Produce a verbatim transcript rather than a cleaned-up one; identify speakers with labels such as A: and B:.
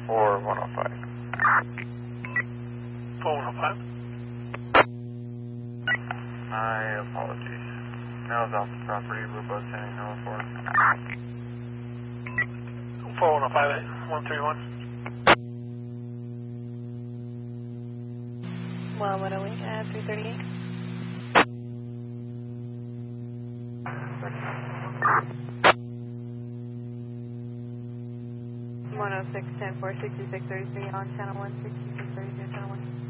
A: or one oh five.
B: four one oh five.
A: My apologies. Mail's off the property, we're both sending no for.
B: four one oh five, one three one.
C: Well, what are we at? three thirty-eight? one oh six, ten four, sixty-six thirty-three on channel one, sixty-six thirty-three, channel one.